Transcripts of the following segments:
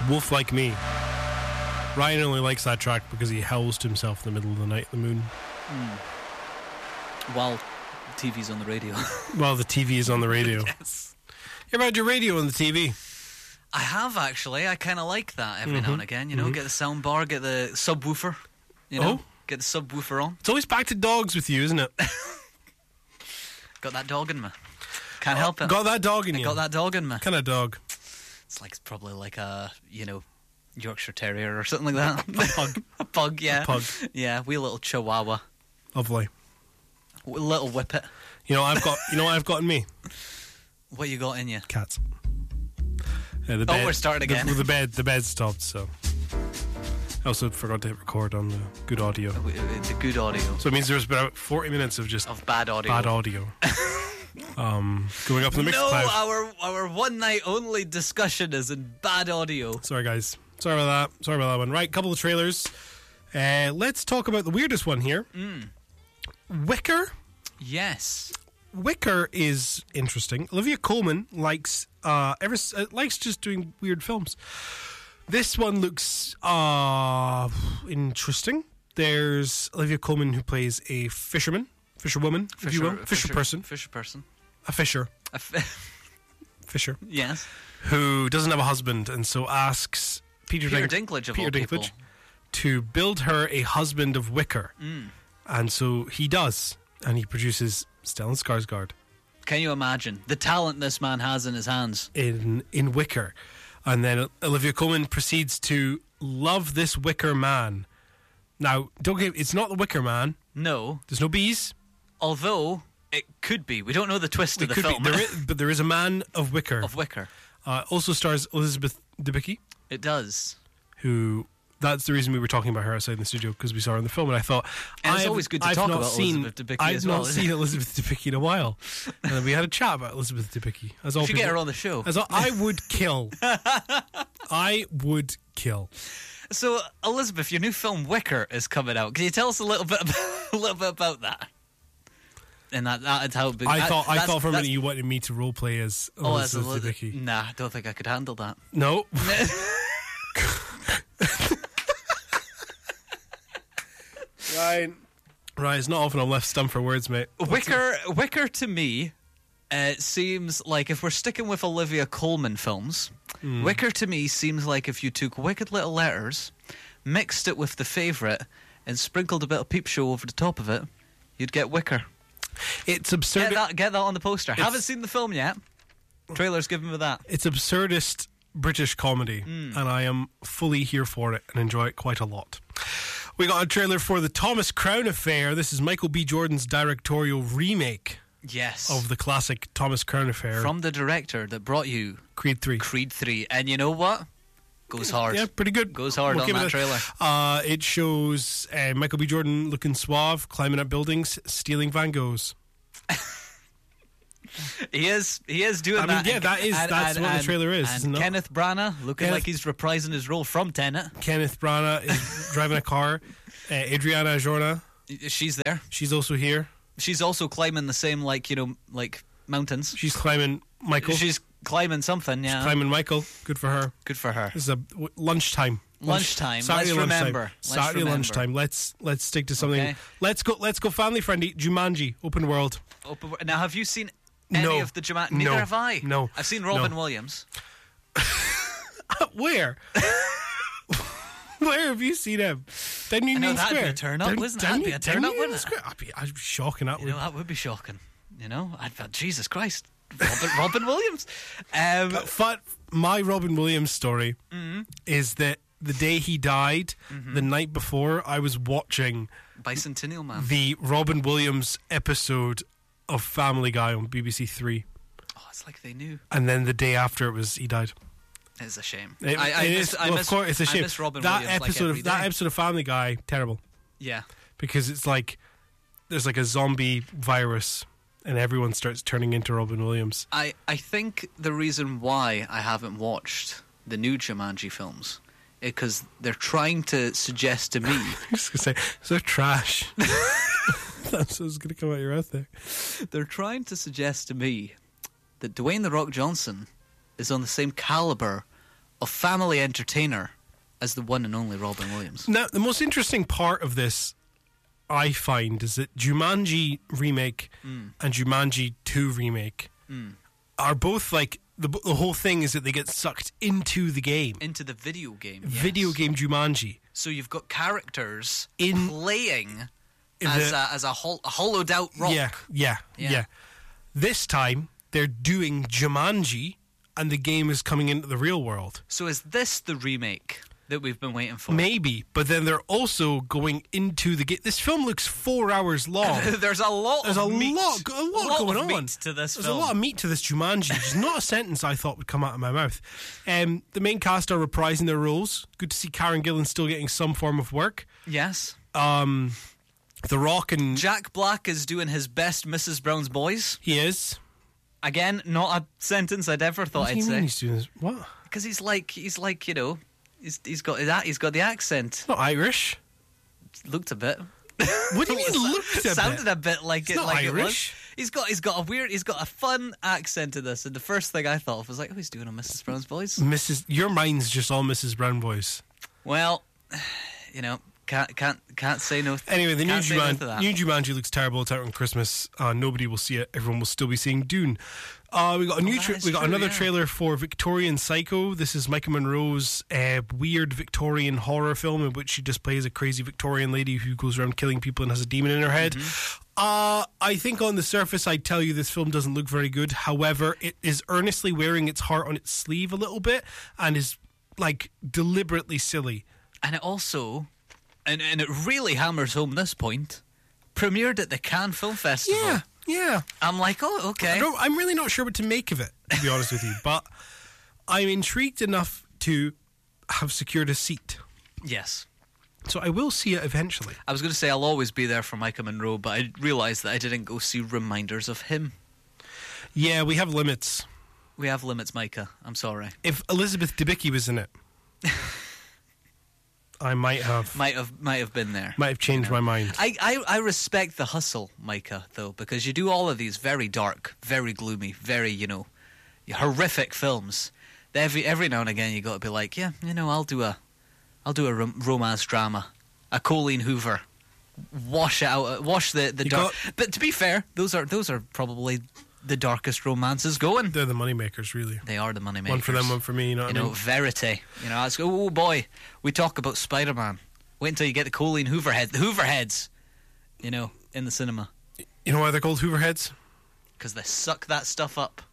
Wolf Like Me. Ryan only likes that track because he howls to himself in the middle of the night at the moon. While TV's on the radio. While the TV is on the radio. Yes. You ever had your radio on the TV? I have, actually. I kind of like that every now and again. You know, get the sound bar, get the subwoofer. You know, get the subwoofer on. It's always back to dogs with you, isn't it? Got that dog in me. Can't help it. Got that dog in you? Got that dog in me. Kind of dog? It's probably like a, Yorkshire Terrier or something like that. A pug. A pug, yeah. A pug. Yeah, wee little chihuahua. Lovely. Little whippet. You know what I've got in me? What you got in you? Cats. The bed, we're starting again. The bed stopped, so. I also forgot to hit record on the good audio. The good audio. So it means there's about 40 minutes of just bad audio. Bad audio. Going up in the mix cloud. Our one night only discussion is in bad audio. Sorry, guys. Sorry about that one. Right, couple of trailers. Let's talk about the weirdest one here. Wicker. Yes. Wicker is interesting. Olivia Colman likes just doing weird films. This one looks interesting. There's Olivia Colman, who plays a fisherwoman, if you will. Fisher person. A fisher. Fisher. Yes. Who doesn't have a husband, and so asks Peter Dinklage to build her a husband of wicker. And so he does, and he produces Stellan Skarsgård. Can you imagine the talent this man has in his hands? In Wicker. And then Olivia Colman proceeds to love this Wicker man. Now, it's not the Wicker Man. No. There's no bees. Although, it could be. We don't know the twist of the film. But there is a man of Wicker. Of Wicker. Also stars Elizabeth Debicki. It does. That's the reason we were talking about her outside in the studio, because we saw her in the film, and I thought... And it's always good to talk about Elizabeth Debicki as well. I've not seen Elizabeth Debicki in a while. And we had a chat about Elizabeth Debicki. You should get her on the show. I would kill. I would kill. So, Elizabeth, your new film Wicker is coming out. Can you tell us a little bit about that? And that's how big... I thought for a minute you wanted me to roleplay as Elizabeth Debicki. Nah, I don't think I could handle that. No. Right, it's not often I'm left stumped for words, mate. Wicker to me seems like, if we're sticking with Olivia Colman films, Wicker to me seems like if you took Wicked Little Letters, mixed it with The Favourite, and sprinkled a bit of Peep Show over the top of it, you'd get Wicker. It's absurd. Get that on the poster. Haven't seen the film yet. Trailer's giving me that. It's absurdist British comedy, and I am fully here for it and enjoy it quite a lot. We got a trailer for The Thomas Crown Affair. This is Michael B. Jordan's directorial remake of the classic Thomas Crown Affair. From the director that brought you Creed 3. Creed 3. And you know what? Goes hard. Yeah, pretty good. Goes hard on that trailer. It shows Michael B. Jordan looking suave, climbing up buildings, stealing Van Goghs. He is doing that. Yeah, that's what the trailer is. And Kenneth Branagh looking like he's reprising his role from Tenet. Kenneth Branagh is driving a car. Adriana Arjona, she's there. She's also here. She's also climbing the same mountains. She's climbing Michael. She's climbing something. Yeah, she's climbing Michael. Good for her. Good for her. This is a lunchtime. Saturday lunchtime. Saturday lunchtime. Let's stick to something. Okay. Let's go family friendly. Jumanji, open world. Now, have you seen any of the Jumanji? Neither have I. No. I've seen Robin Williams. Where? Where have you seen him? Down Union Square. That'd be a turn up, wouldn't it? That'd be a turn up, wouldn't it? I'd be shocking. That would be shocking. I'd thought, Jesus Christ, Robin Williams. But my Robin Williams story is that the day he died, the night before, I was watching Bicentennial Man, the Robin Williams episode of Family Guy on BBC 3. Oh, it's like they knew. And then the day after he died. It's a shame. Of course, it's a shame. I miss Robin Williams that episode of Family Guy, terrible. Yeah, because it's like there's like a zombie virus, and everyone starts turning into Robin Williams. I think the reason why I haven't watched the new Jumanji films is because they're trying to suggest to me. I was going to say, they're trash. That's what's going to come out your mouth there. They're trying to suggest to me that Dwayne "The Rock" Johnson is on the same caliber of family entertainer as the one and only Robin Williams. Now, the most interesting part of this, I find, is that Jumanji Remake and Jumanji 2 Remake are both like, the whole thing is that they get sucked into the game. Into the video game. Video game Jumanji. So you've got characters playing as a hollowed out rock. Yeah. This time, they're doing Jumanji, and the game is coming into the real world. So is this the remake that we've been waiting for? Maybe, but then they're also going into the game. This film looks 4 hours long. There's a lot going on. Meat to this There's film. a lot of meat to this Jumanji. There's not a sentence I thought would come out of my mouth. The main cast are reprising their roles. Good to see Karen Gillan still getting some form of work. Yes. The Rock and Jack Black is doing his best Mrs. Brown's Boys. He is. Again, not a sentence I'd ever thought I'd say. He's doing this? What? Because he's like you know, he's got the accent. Not Irish. Looked a bit. What do you mean looked a bit? Sounded a bit like it. Not like Irish. It was. He's got a fun accent to this, and the first thing I thought of was like, oh, he's doing a Mrs. Brown's Boys. Your mind's just all Mrs. Brown Boys. Well, you know. Can't say no. Anyway, the new Jumanji looks terrible. It's out on Christmas. Nobody will see it. Everyone will still be seeing Dune. We got another trailer for Victorian Psycho. This is Micah Monroe's weird Victorian horror film in which she just plays a crazy Victorian lady who goes around killing people and has a demon in her head. I think on the surface I'd tell you this film doesn't look very good. However, it is earnestly wearing its heart on its sleeve a little bit and is like deliberately silly. And it also... And it really hammers home this point. Premiered at the Cannes Film Festival. Yeah. I'm like, oh, okay. I'm really not sure what to make of it, to be honest with you. But I'm intrigued enough to have secured a seat. Yes. So I will see it eventually. I was going to say I'll always be there for Micah Monroe, but I realised that I didn't go see Reminders of Him. Yeah, we have limits. We have limits, Micah. I'm sorry. If Elizabeth Debicki was in it... I might have been there. Might have changed my mind. I respect the hustle, Micah, though, because you do all of these very dark, very gloomy, very, horrific films. Every now and again you got to be like, yeah, I'll do a romance drama, a Colleen Hoover, wash it out, wash the dark. But to be fair, those are probably the darkest romances going. They're the moneymakers, really. They are the moneymakers. One for them, one for me. You know what I mean? Verity. Oh boy, we talk about Spider-Man. Wait until you get the Colleen Hoover head, the Hoover heads. In the cinema. You know why they're called Hoover heads? Because they suck that stuff up.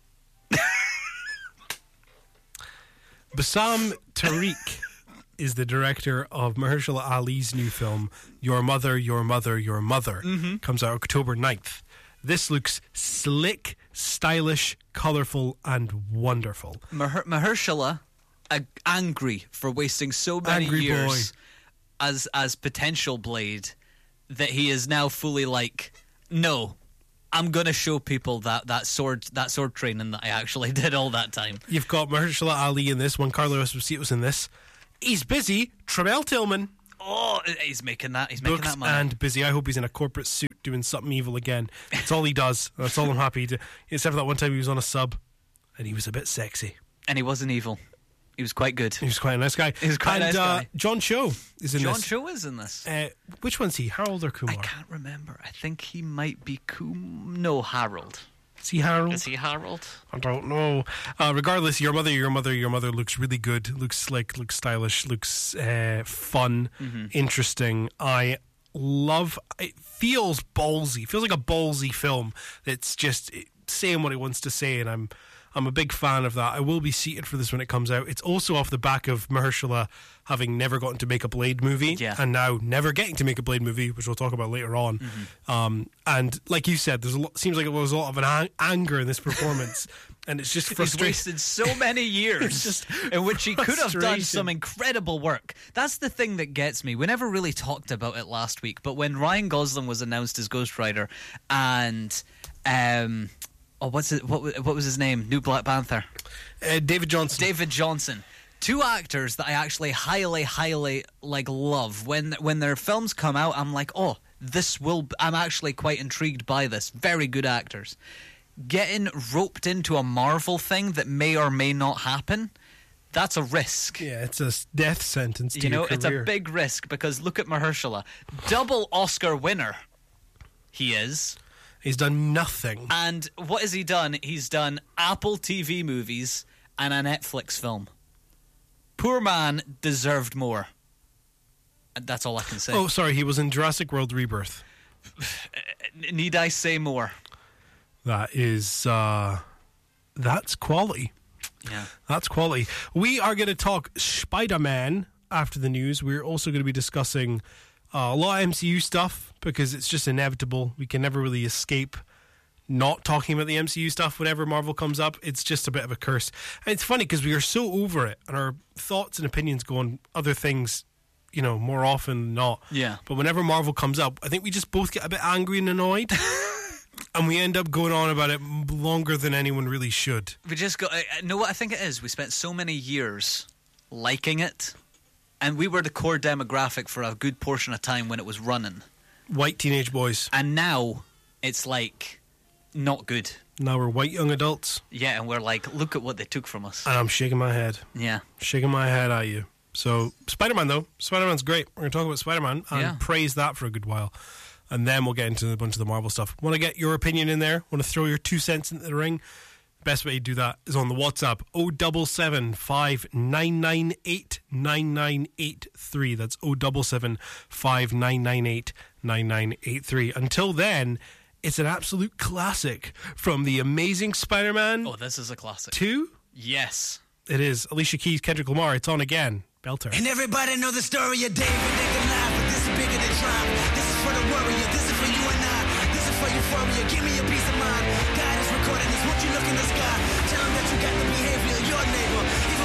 Bassam Tariq is the director of Mahershala Ali's new film, Your Mother, Your Mother, Your Mother. Comes out October 9th. This looks slick, stylish, colourful, and wonderful. Mahershala, angry for wasting so many years as potential Blade, that he is now fully like, no, I'm going to show people that sword training that I actually did all that time. You've got Mahershala Ali in this one. Carlos Esposito's in this. He's busy. Tremel Tillman. Oh, he's making that. He's making that money. And busy. I hope he's in a corporate suit doing something evil again. That's all he does. That's all I'm happy to. Except for that one time he was on a sub, and he was a bit sexy. And he wasn't evil. He was quite good. He was quite a nice guy. He was quite a nice guy. John Cho is in this. John Cho is in this. Which one's he? Harold or Kumar? I can't remember. I think he might be No, Harold. Is he Harold? Is he Harold? I don't know. Regardless, Your Mother, Your Mother, Your Mother looks really good. Looks slick, looks stylish, looks fun, interesting. I love it. Feels ballsy. Feels like a ballsy film that's just saying what it wants to say, and I'm a big fan of that. I will be seated for this when it comes out. It's also off the back of Mahershala having never gotten to make a Blade movie, and now never getting to make a Blade movie, which we'll talk about later on. And like you said, seems like there was a lot of anger in this performance, and it's just frustrating. He's wasted so many years in which he could have done some incredible work. That's the thing that gets me. We never really talked about it last week, but when Ryan Gosling was announced as Ghost Rider, and what was his name? New Black Panther. David Johnson. David Johnson. Two actors that I actually highly love. When their films come out, I'm like, oh, I'm actually quite intrigued by this. Very good actors. Getting roped into a Marvel thing that may or may not happen That's a risk. Yeah, it's a death sentence to your career. It's a big risk because look at Mahershala. Double Oscar winner he is. He's done nothing. And what has he done? He's done Apple TV movies and a Netflix film. Poor man deserved more. That's all I can say. Oh, sorry, he was in Jurassic World Rebirth. Need I say more? That is, that's quality. Yeah. That's quality. We are going to talk Spider-Man after the news. We're also going to be discussing a lot of MCU stuff because it's just inevitable. We can never really escape not talking about the MCU stuff whenever Marvel comes up. It's just a bit of a curse. And it's funny because we are so over it and our thoughts and opinions go on other things, more often than not. Yeah. But whenever Marvel comes up, I think we just both get a bit angry and annoyed. And we end up going on about it longer than anyone really should. We just got... know what I think it is? We spent so many years liking it, and we were the core demographic for a good portion of time when it was running. White teenage boys. And now it's like not good. Now we're white young adults. Yeah, and we're like, look at what they took from us. And I'm shaking my head. Yeah. Shaking my head at you. So, Spider-Man, though. Spider-Man's great. We're going to talk about Spider-Man and praise that for a good while. And then we'll get into a bunch of the Marvel stuff. Want to get your opinion in there? Want to throw your 2 cents into the ring? Best way to do that is on the WhatsApp 077 5998 9983. That's 077 5998 9983. Until then, it's an absolute classic from The Amazing Spider-Man. Oh, this is a classic. 2? Yes. It is. Alicia Keys, Kendrick Lamar. It's on again. Belter. And everybody know the story of David. They can laugh, but this is bigger than triumph. This is for the warrior. This is for you and I. This is for euphoria. Give me a peace of mind. God is recording this. Won't you look in the sky? Tell him that you got the behavior of your neighbor. If